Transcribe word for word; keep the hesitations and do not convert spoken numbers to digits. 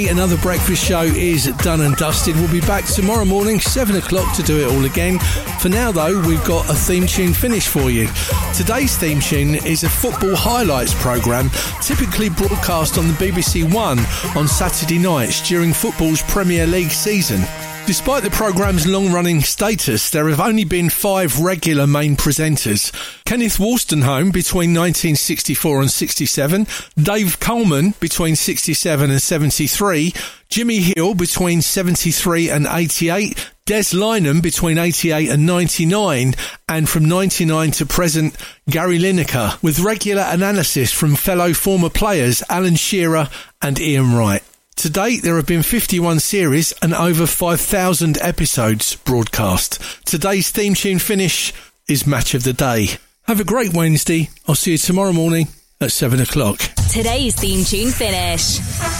Another breakfast show is done and dusted. We'll be back tomorrow morning, seven o'clock, to do it all again. For now, though, we've got a theme tune finish for you. Today's theme tune is a football highlights programme, typically broadcast on the B B C One on Saturday nights during football's Premier League season. Despite the programme's long-running status, there have only been five regular main presenters. Kenneth Wolstenholme between nineteen sixty-four and sixty-seven, Dave Coleman between sixty-seven and seventy-three, Jimmy Hill between seventy-three and eighty-eight, Des Lynam between eighty-eight and ninety-nine, and from ninety-nine to present, Gary Lineker, with regular analysis from fellow former players Alan Shearer and Ian Wright. To date, there have been fifty-one series and over five thousand episodes broadcast. Today's theme tune finish is Match of the Day. Have a great Wednesday. I'll see you tomorrow morning at seven o'clock. Today's theme tune finish.